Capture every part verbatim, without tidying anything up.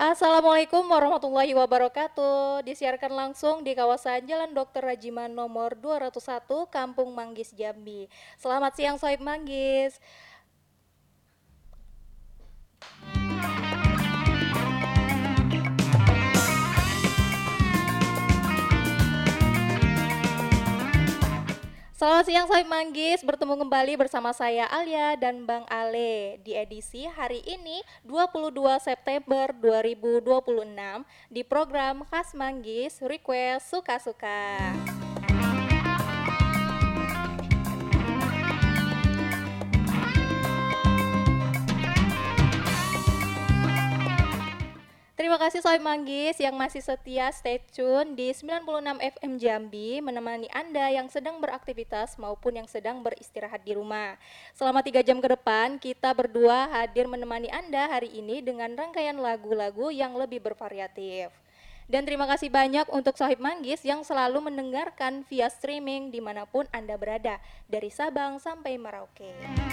Assalamualaikum warahmatullahi wabarakatuh. Disiarkan langsung di kawasan Jalan Dokter Rajiman nomor dua ratus satu, Kampung Manggis, Jambi. Selamat siang, Sohib Manggis. Selamat siang, Sohib Manggis. Bertemu kembali bersama saya Alia dan Bang Ale di edisi hari ini dua puluh dua September dua ribu dua puluh enam di program Khas Manggis Request Suka-Suka. Terima kasih Sohib Manggis yang masih setia stay tune di sembilan puluh enam F M Jambi menemani Anda yang sedang beraktivitas maupun yang sedang beristirahat di rumah. Selama tiga jam ke depan kita berdua hadir menemani Anda hari ini dengan rangkaian lagu-lagu yang lebih bervariatif. Dan terima kasih banyak untuk Sohib Manggis yang selalu mendengarkan via streaming dimanapun Anda berada, dari Sabang sampai Merauke.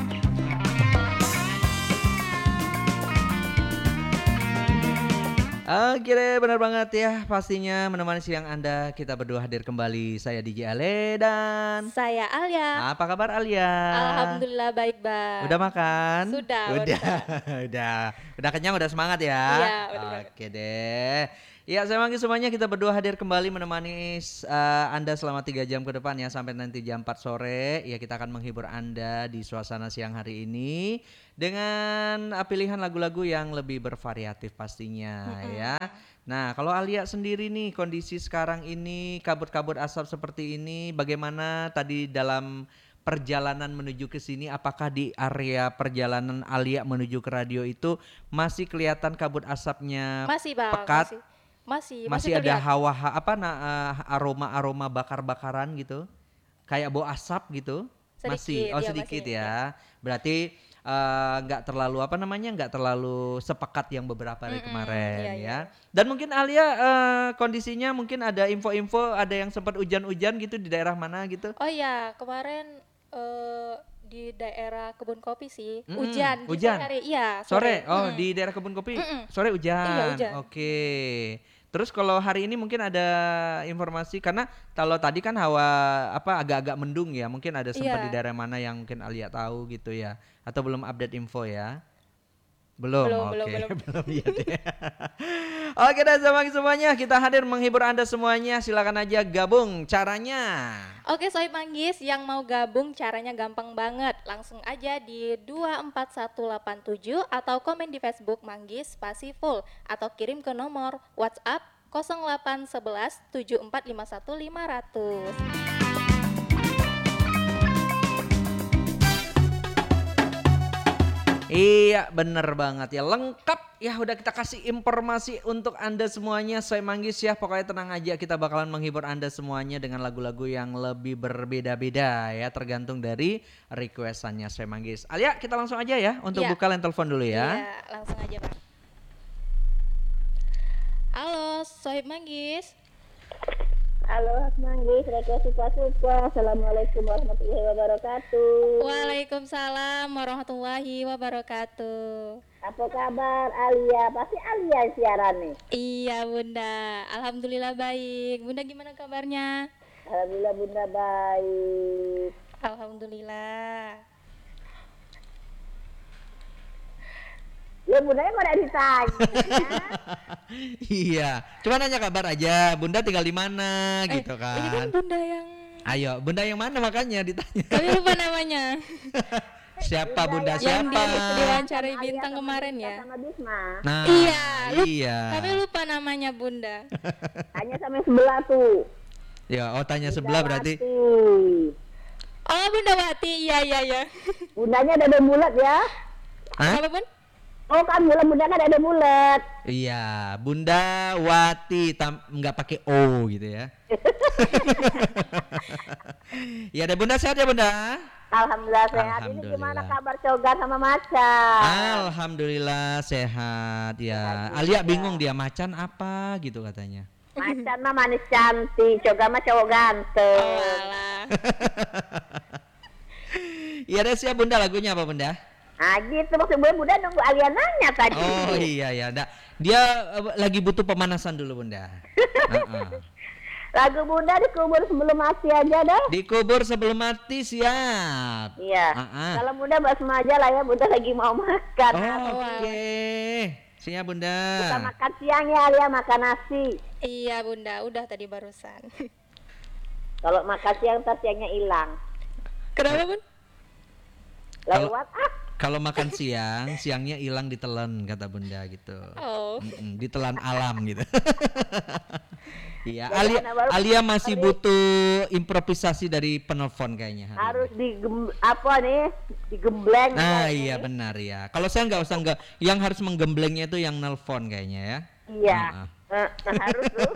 Oke deh, benar banget ya. Pastinya menemani siang Anda, kita berdua hadir kembali. Saya D J Ale dan Saya Alia. apa kabar Alia? Alhamdulillah baik, Bang. Udah makan? Sudah, Udah. Udah. Udah kenyang, udah semangat ya. Iya, betul banget. Oke deh. Ya, saya manggil semuanya, kita berdua hadir kembali menemani uh, Anda selama tiga jam ke depan ya, sampai nanti jam empat sore. Ya, kita akan menghibur Anda di suasana siang hari ini dengan uh, pilihan lagu-lagu yang lebih bervariatif pastinya ya. Nah, kalau Alia sendiri nih, kondisi sekarang ini kabut-kabut asap seperti ini, bagaimana tadi dalam perjalanan menuju ke sini? Apakah di area perjalanan Alia menuju ke radio itu masih kelihatan kabut asapnya Masih, Bang. pekat? Masih. Masih, Masih masih ada terlihat. hawa ha- apa nah, eh, aroma-aroma bakar-bakaran gitu, kayak bau asap gitu. Masih, Sedikit, oh ya, sedikit masih, ya. Berarti eh, nggak terlalu apa namanya, nggak terlalu sepekat yang beberapa hari Mm-mm, kemarin iya, iya. ya. Dan mungkin Alia eh, kondisinya mungkin ada info-info, ada yang sempat hujan-hujan gitu di daerah mana gitu. Oh iya, kemarin eh, di daerah Kebun Kopi sih, Mm-mm, hujan di hujan. sore hari. Iya, Sore, oh Mm-mm. di daerah Kebun Kopi Mm-mm. sore hujan. Iya, hujan. Oke. Terus kalau hari ini mungkin ada informasi, karena kalau tadi kan hawa apa agak-agak mendung ya, mungkin ada sempat di Iya, daerah mana yang mungkin Alia tahu gitu ya, atau belum update info ya? Belum, belum, belum, oke. belum. Belum lihat ya. Oke dan semuanya, kita hadir menghibur Anda semuanya. Silakan aja gabung. Caranya Oke, Sohib Manggis yang mau gabung caranya gampang banget. Langsung aja di dua empat satu delapan tujuh atau komen di Facebook Manggis spasi full atau kirim ke nomor WhatsApp nol delapan satu satu tujuh empat lima satu lima nol nol. Iya bener banget ya, lengkap ya, udah kita kasih informasi untuk Anda semuanya. Saya Manggis ya, pokoknya tenang aja, kita bakalan menghibur Anda semuanya dengan lagu-lagu yang lebih berbeda-beda ya, tergantung dari requestannya saya Manggis. Alia, kita langsung aja ya untuk Iya. buka line telepon dulu ya. Iya, langsung aja, Bang. Halo, Sohib Manggis. Halo, Manggis, rekreasi suka-suka. Assalamualaikum warahmatullahi wabarakatuh. Waalaikumsalam warahmatullahi wabarakatuh. Apa kabar Alia? Pasti Alia yang siaran nih. Iya, Bunda. Alhamdulillah baik. Bunda gimana kabarnya? Alhamdulillah Bunda baik. Alhamdulillah. Ya Bundanya kok ada ditanya. Iya, cuma nanya kabar aja, Bunda tinggal di mana Eh, gitu Ini kan kan. Bunda yang Ayo, Bunda yang mana makanya ditanya. tapi lupa namanya. Siapa Bunda Yang siapa? di diwawancarai Sama bintang Alia, sama kemarin Dita, ya. Sama Bisma. Nah, Iya, lup- iya. Tapi lupa namanya Bunda. Tanya sama yang sebelah tuh. Ya, oh tanya sebelah berarti. Bundawati. Oh, Bunda Wati. Iya, iya, iya. Bundanya ada ada bulat ya. Hah? Apa, Bun? Oh kan bulat, bunda kan ada bulat. Iya, Bunda Wati tam nggak pakai O gitu ya. Iya deh Bunda, sehat ya Bunda? Alhamdulillah sehat. Ini gimana Alhamdulillah. kabar Cogan sama Macan? Alhamdulillah sehat ya. Sehat Alia juga. bingung dia, macan apa gitu katanya. Macan mah manis cantik, Cogan mah cowok Oh, ganteng. alah. Iya deh, siap Bunda, lagunya apa Bunda? Ah gitu maksud Bunda nunggu Alia nanya tadi. Oh iya ya, Nda. Dia eh, lagi butuh pemanasan dulu Bunda. Heeh. Lagu Bunda dikubur sebelum mati aja dah. Dikubur sebelum mati, siap. Iya. Ah, ah. Kalau Bunda basma aja lah ya, Bunda lagi mau makan. Oh, oke. Siap Bunda. Kita makan siang ya Alia, makan nasi. Iya Bunda, udah tadi barusan. Kalau makan siang ntar siangnya hilang. Kenapa Bun? Kalau- Lewat ah. Kalau makan siang, siangnya hilang ditelan kata Bunda gitu. Oh. Mm-mm, ditelan alam gitu. Iya, Ya, Alia, karena baru- Alia masih hari- butuh improvisasi dari penelpon kayaknya. hari Harus ini. digem apa nih? Digembleng. Nah kayaknya iya nih. benar ya. Kalau saya nggak usah nggak, yang harus menggemblengnya itu yang nelpon kayaknya ya. Iya. Ah, ah. Eh, nah, harus tuh.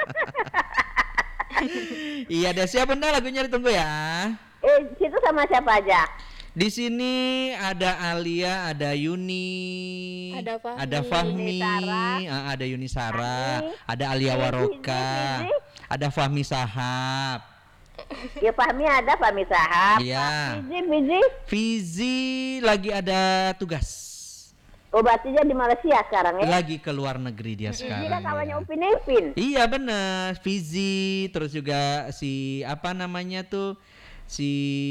Iya deh, siap Bunda, lagunya ditunggu ya. Eh, situ sama siapa aja? Di sini ada Alia, ada Yuni, Ada Fahmi. ada Fahmi, Yuni Sara. ah, ada Yuni Sara, Fahmi. ada Alia Fizi, Waroka, Fizi. ada Fahmi Sahab. Ya Fahmi ada, Fahmi Sahab. Iya. Fizi, Fizi. Fizi lagi ada tugas, Oh berarti dia di Malaysia sekarang ya? lagi ke luar negeri dia Fizi sekarang. kan kawannya ya. Upin Ipin. Iya benar, Fizi, terus juga si apa namanya tuh si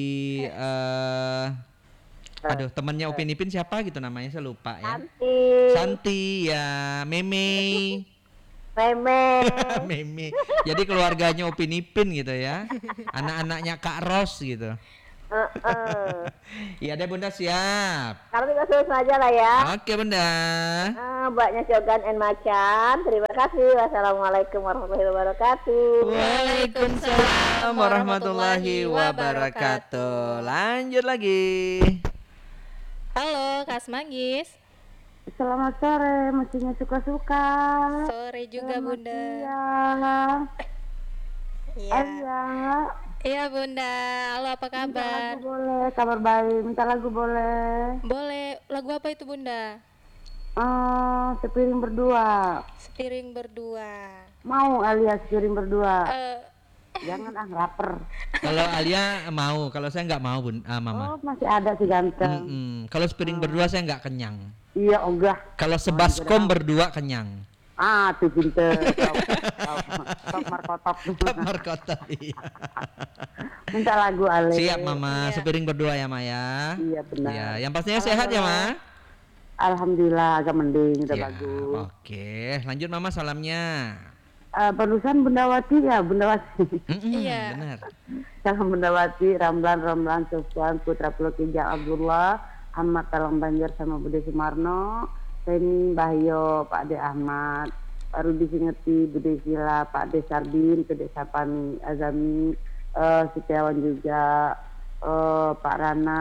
eh aduh temannya Upin Ipin siapa gitu namanya saya lupa ya. Santi. Santi ya, Meme. Meme. Meme. Jadi keluarganya Upin Ipin gitu ya. Anak-anaknya Kak Ros gitu. Heeh. Iya deh Bunda siap. Sekarang kita selesai aja lah ya. Oke Bunda. Ah, Mbaknya Cogan and Macan. Terima kasih. Wassalamualaikum warahmatullahi wabarakatuh. Waalaikumsalam warahmatullahi wabarakatuh. Lanjut lagi. Halo Kak Manggis. Selamat sore, mestinya suka-suka. Sore juga Bunda. Iya. Iya. Iya. Iya Bunda. Halo apa Minta kabar? lagu boleh, kabar baik. Minta lagu boleh. Boleh. Lagu apa itu Bunda? Eh, sepiring berdua. Sepiring berdua. Mau alias sepiring berdua. Eh, Jangan ah lapar. Kalau Alia mau, kalau saya nggak mau Bun, ah, Mama. Oh, masih ada si ganteng. Mm-mm. Kalau sepiring berdua saya nggak kenyang. Iya, ogah. Kalau sebaskom berdua kenyang. Ah, tuh pinter. Top, top, top markotop. Top markota. Iya. Minta lagu Ale. Siap Mama, Iya. sepiring berdua ya Ma ya. Iya benar. Ya, yang pastinya sehat ya Ma. Alhamdulillah agak mending, udah Ya, bagus. oke. Lanjut Mama salamnya. Eh, barusan Bundawati ya, Bundawati. Mm-mm, Iya. Benar. Salam Bundawati, Ramlan, Ramlan, Sofwan, Putra Pulau Kijang Abdullah, Ahmad Talang Banjar sama Bude Sumarno, Reni Bahyo, Pak De Ahmad, Pak Rudi Singeti, Bude Sila, Pak De Sardin, Bude Sapani, Azami, eh, Setiawan juga, eh, Pak Rana,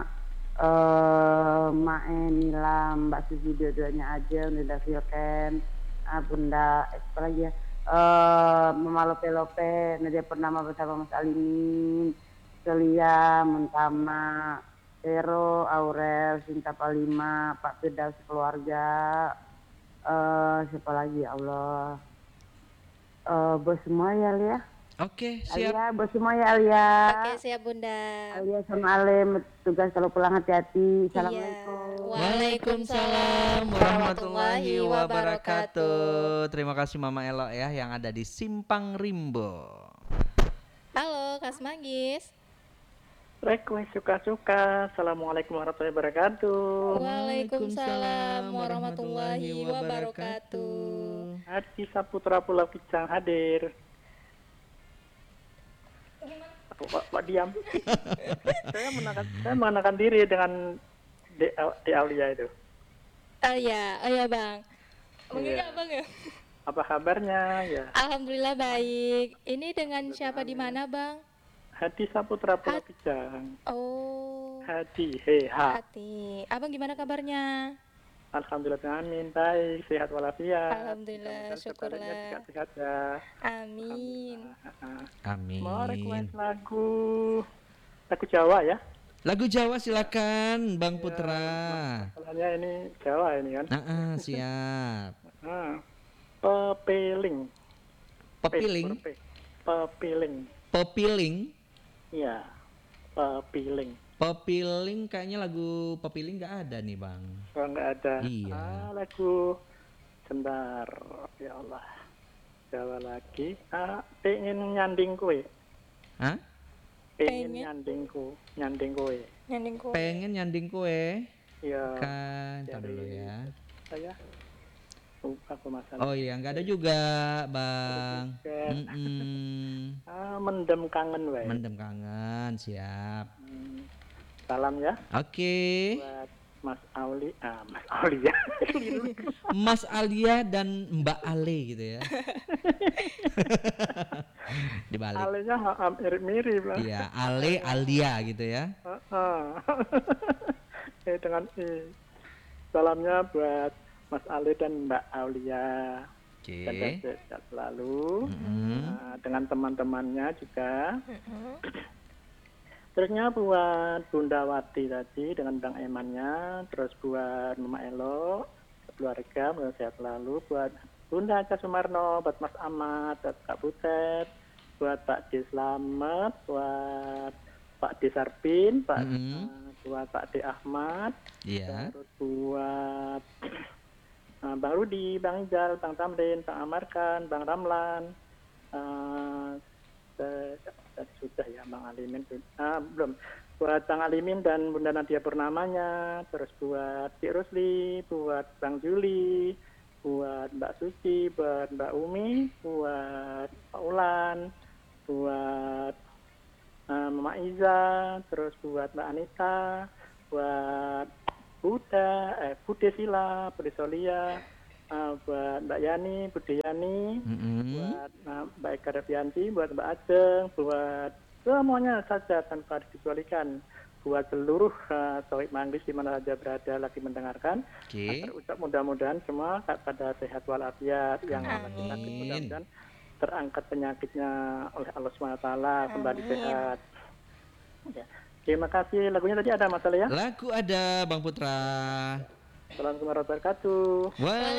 eh, Mae, Mila, Mbak Susi, dua-duanya aja, Nida Vilken, ah, Bunda, eh, apa lagi ya? Eh, Mama Lope Lope, Nadia Purnama bersama Mas Alimin, Celia, Mentama, Vero, Aurel, Sinta Palima, Pak Firdaus keluarga, eh siapa lagi ya Allah, eh bos semua ya Alia, Oke, siap. Alia, bos semua ya Alia, Oke siap Bunda. Alia sama Ale, tugas kalau pulang hati-hati, Iya. Assalamualaikum. Waalaikumsalam warahmatullahi wabarakatuh. Terima kasih Mama Elo ya yang ada di Simpang Rimbo. Halo Kak Manggis. Request suka-suka. Assalamualaikum warahmatullahi wabarakatuh. Waalaikumsalam warahmatullahi wabarakatuh. Hadi Saputra Pulau Picang hadir. Apa, Pak, Pak diam. saya menakan saya mengenakan diri dengan De, De Aulia itu. Oh ya, oh ya Bang. Manggilnya Iya. Abang ya? Apa kabarnya? Ya. Alhamdulillah baik. Ini dengan siapa di mana Bang? Hadi Saputra Pulau Had- Picang. Oh, Hadi, he, ha. hati. Abang gimana kabarnya? Alhamdulillah, amin. Baik, sehat walafiat. Alhamdulillah, Mudah-mudahan saudaranya syukurlah. juga sehat ya. Amin. Ah, Amin. Mau request lagu lagu Jawa ya? Lagu Jawa silakan Bang Putra. Soalnya ini Jawa ini kan. Nah, ah, siap. Ah, pepiling. Pepiling, P, huruf P. Pepiling. pepiling. Iya. Pepiling. Pepiling kayaknya lagu Pepiling nggak ada nih bang. Oh, nggak ada. Iya. Ah, lagu sebentar. Ya Allah. Jawa lagi. Ah, pengen nyanding kue. Hah? Pengen Pengen. nyanding ku, nyanding kue. Nyanding kue. Pengen nyanding kue? Ya, Kan, ntar dulu dari- ya. saya lupa aku masalah. Oh iya, nggak ada juga bang. Juga. Mm-mm. Ah, mendem kangen wae. Mendem kangen, siap. Hmm, Salam ya Oke. buat Mas Auli. Ah, Mas Auli ya. Mas Alia dan Mbak Ale gitu ya. Dibalik. Alinya ha- mirip-mirip lah. Iya, Ale Alia gitu ya. Ah. Eh, dengan I. Salamnya buat Mas Ali dan Mbak Aulia. Oke. Dan sehat selalu. Mm-mm. Nah, dengan teman-temannya juga. Mm-mm. Terusnya buat Bunda Wati tadi dengan Bang Emannya. Terus buat Mama Elo, keluarga, semoga sehat selalu. Buat Bunda Aca Sumarno, buat Mas Ahmad, buat Kak Butet, buat Pak D Slamet, buat Pak D Sarpin, Pak Mm-mm. eh, buat Pak D Ahmad, Iya. terus buat eh, Bang Rudi, Bang Ijal, Bang Tamrin, Bang Amarkan, Bang Ramlan, eh, se- se- sudah ya Bang Alimin, ah, belum. Buat Bang Alimin dan Bunda Nadia Purnamanya, terus buat Cik Rusli, buat Bang Juli, buat Mbak Suci, buat Mbak Umi, buat Pak Ulan, buat uh, Mama Iza, terus buat Mbak Anita, buat Buddha, eh Bude Sila, Bude Solia, uh, buat Mbak Yani, Bude Yani, Mm-mm. buat uh, Mbak Eka Revianti, buat Mbak Ajeng, buat semuanya saja tanpa dikecualikan, buat seluruh uh, Sohib Manggis di mana saja berada lagi mendengarkan. Oke. Terucap mudah-mudahan semua pada sehat walafiat, yang Amin. sakit mudah-mudahan terangkat penyakitnya oleh Allah subhanahu wa taala, kembali Amin. sehat. Ya. Terima kasih. Lagunya tadi ada masalah ya? Lagu ada Bang Putra. Assalamualaikum warahmatullahi wabarakatuh. Waalaikumsalam